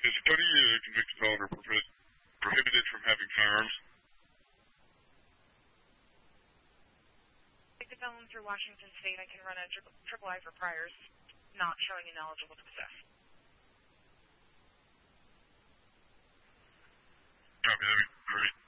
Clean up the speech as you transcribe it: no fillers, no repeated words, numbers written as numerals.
Is Cody a convicted felon or prohibited from having firearms? Convicted felon through Washington State. I can run a triple I for priors, not showing ineligible to possess. Copy that. All right.